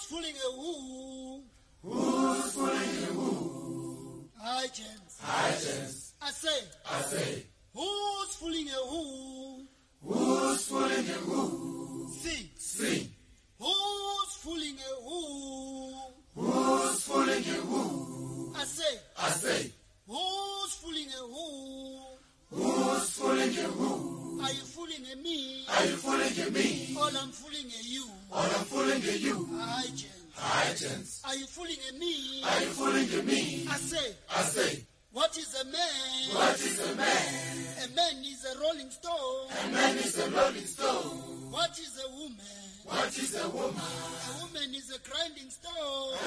fooling a who? Who's fooling a who? Hi, gents. Hi, gents. I say. Who's fooling a who? Who's fooling a who? Sing. Who's fooling a who? Who's fooling a who? I say. Who's fooling a who? Who's fooling a who? Are you fooling at me? Are you fooling at me? All I'm fooling at you. All I'm fooling at you. Hi, gents. Hi, gents. Are you fooling at me? Are you fooling at me? I say. What is a man? What is a man? A man is a rolling stone. A man is a rolling stone. What is a woman? What is a woman? A woman is a grinding stone.